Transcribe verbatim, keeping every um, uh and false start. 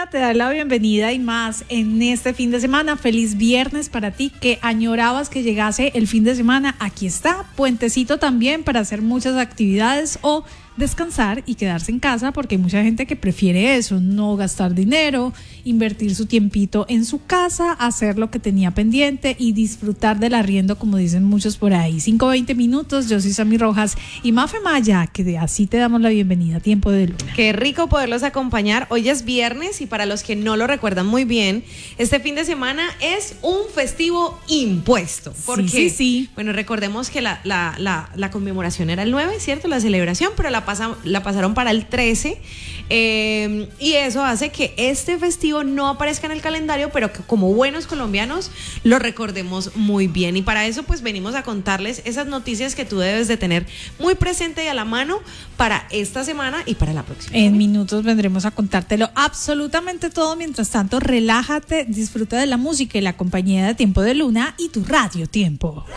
Luna te da la bienvenida y más en este fin de semana. Feliz viernes para ti que añorabas que llegase el fin de semana. Aquí está, puentecito también para hacer muchas actividades o descansar y quedarse en casa, porque hay mucha gente que prefiere eso, no gastar dinero, invertir su tiempito en su casa, hacer lo que tenía pendiente y disfrutar del arriendo, como dicen muchos por ahí. cinco veinte minutos, yo soy Sammy Rojas y Mafe Maya, que de así te damos la bienvenida a Tiempo de Luna. Qué rico poderlos acompañar. Hoy es viernes y para los que no lo recuerdan muy bien, este fin de semana es un festivo impuesto. Porque, sí, sí, sí. Bueno, recordemos que la, la, la, la conmemoración era el nueve, ¿cierto? La celebración, pero la Pasa, la pasaron para el trece, eh, y eso hace que este festivo no aparezca en el calendario, pero que como buenos colombianos lo recordemos muy bien. Y para eso pues venimos a contarles esas noticias que tú debes de tener muy presente y a la mano para esta semana y para la próxima. En minutos vendremos a contártelo absolutamente todo. Mientras tanto, relájate, disfruta de la música y la compañía de Tiempo de Luna y tu Radio Tiempo.